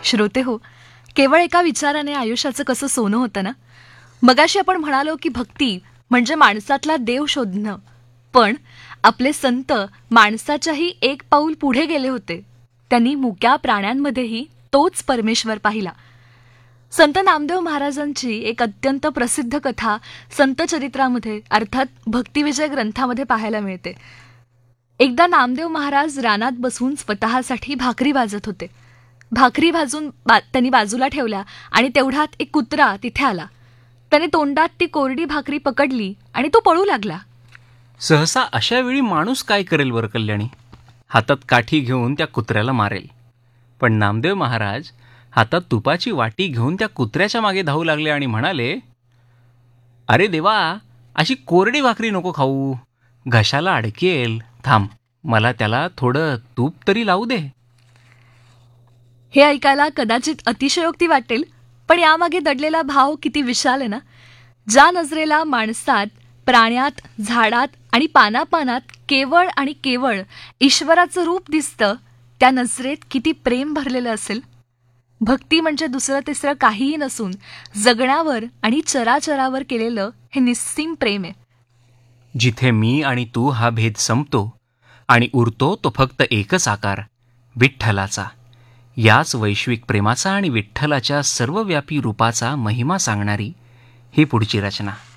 श्रोते हो, केवळ एका विचाराने आयुष्याचं कसं सोनं होतं ना. मगाशी आपण म्हणालो की भक्ती म्हणजे माणसातला देव शोधणं, पण आपले संत माणसाच्याही एक पाऊल पुढे गेले होते. त्यांनी मुक्या प्राण्यांमध्येही तोच परमेश्वर पाहिला. संत नामदेव महाराजांची एक अत्यंत प्रसिद्ध कथा संत चरित्रामध्ये अर्थात भक्तिविजय ग्रंथामध्ये पाहायला मिळते. एकदा नामदेव महाराज रानात बसून स्वतःसाठी भाकरी भाजत होते. भाकरी भाजून त्यांनी बाजूला ठेवल्या आणि तेवढ्यात एक कुत्रा तिथे आला. त्याने तोंडात ती कोरडी भाकरी पकडली आणि तो पळू लागला. सहसा अशा वेळी माणूस काय करेल बरं कल्याणी? हातात काठी घेऊन त्या कुत्र्याला मारेल. पण नामदेव महाराज हातात तुपाची वाटी घेऊन त्या कुत्र्याच्या मागे धावू लागले आणि म्हणाले, अरे देवा, अशी कोरडी भाकरी नको खाऊ, घशाला अडकेल. थांब, मला त्याला थोडं तूप तरी लावू दे. हे ऐकायला कदाचित अतिशयोक्ती वाटेल, पण यामागे दडलेला भाव किती विशाल आहे ना. ज्या नजरेला माणसात, प्राण्यात, झाडात आणि पानापानात केवळ आणि केवळ ईश्वराचं रूप दिसतं, त्या नजरेत किती प्रेम भरलेलं असेल. भक्ती म्हणजे दुसरं तिसरं काहीही नसून जगण्यावर आणि चराचरावर केलेलं हे निस्सीम प्रेम आहे. जिथे मी आणि तू हा भेद संपतो आणि उरतो तो फक्त एकच आकार, विठ्ठलाचा. याच वैश्विक प्रेमाचा आणि विठ्ठलाच्या सर्वव्यापी रूपाचा महिमा सांगणारी ही पुढची रचना.